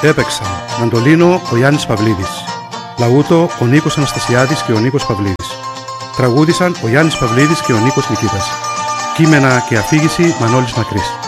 Έπαιξαν μαντολίνο ο Γιάννης Παυλίδης, λαούτο ο Νίκος Αναστασιάδης και ο Νίκος Παυλίδης. Τραγούδισαν ο Γιάννης Παυλίδης και ο Νίκος Νικήτας. Κείμενα και αφήγηση Μανώλης Μακρύς.